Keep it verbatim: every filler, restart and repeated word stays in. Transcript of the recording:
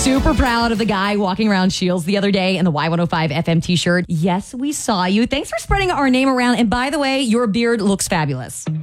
Super proud of the guy walking around Shields the other day in the Y one oh five F M t-shirt. Yes, we saw you. Thanks for spreading our name around. And by the way, your beard looks fabulous.